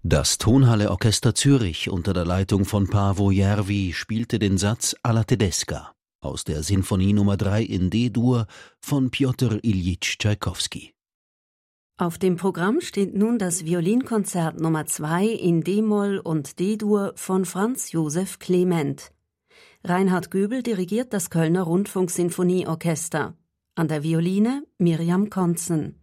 Das Tonhalle Orchester Zürich unter der Leitung von Paavo Järvi spielte den Satz Alla Tedesca aus der Sinfonie Nummer 3 in D-Dur von Pjotr Iljitsch Tschaikowski. Auf dem Programm steht nun das Violinkonzert Nummer 2 in D-Moll und D-Dur von Franz Josef Clement. Reinhard Göbel dirigiert das Kölner Rundfunksinfonieorchester. An der Violine Mirjam Konzen.